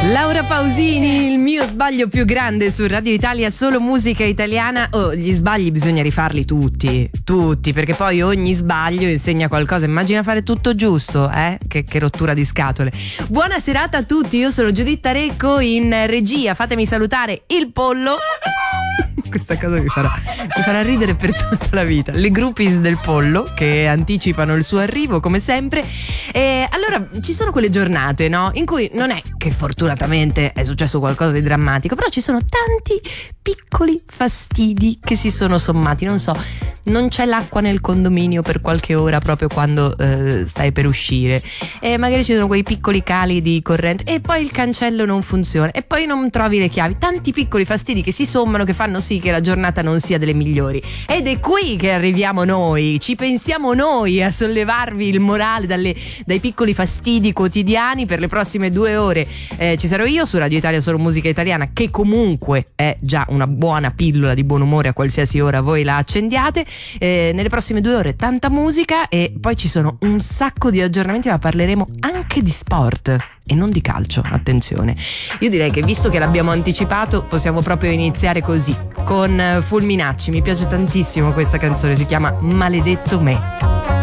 Laura Pausini, il mio sbaglio più grande su Radio Italia, solo musica italiana. Oh, gli sbagli bisogna rifarli tutti, perché poi ogni sbaglio insegna qualcosa. Immagina fare tutto giusto, Che rottura di scatole. Buona serata a tutti, io sono Giuditta Recco in regia, fatemi salutare il pollo. Questa cosa mi farà ridere per tutta la vita. Le groupies del pollo che anticipano il suo arrivo come sempre. E allora ci sono quelle giornate, no? In cui non è che fortunatamente è successo qualcosa di drammatico, però ci sono tanti piccoli fastidi che si sono sommati. Non so, non c'è l'acqua nel condominio per qualche ora proprio quando stai per uscire, e magari ci sono quei piccoli cali di corrente, e poi il cancello non funziona, e poi non trovi le chiavi. Tanti piccoli fastidi che si sommano, che fanno sì che la giornata non sia delle migliori. Ed è qui che arriviamo noi, ci pensiamo noi a sollevarvi il morale dai piccoli fastidi quotidiani. Per le prossime 2 ore ci sarò io su Radio Italia, solo musica italiana, che comunque è già una buona pillola di buon umore a qualsiasi ora voi la accendiate. Nelle prossime 2 ore tanta musica, e poi ci sono un sacco di aggiornamenti, ma parleremo anche di sport e non di calcio, attenzione. Io direi che, visto che l'abbiamo anticipato, possiamo proprio iniziare così, con Fulminacci. Mi piace tantissimo questa canzone, si chiama Maledetto Me.